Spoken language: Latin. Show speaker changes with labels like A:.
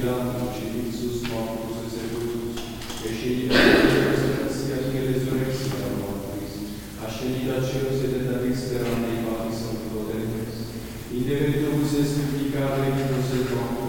A: dato Sus mortus et sepultus, et scelita resurrexia et resurrexia mortis, ascelita celos et et patis omnipotentes, in de veritibus est supplicare in et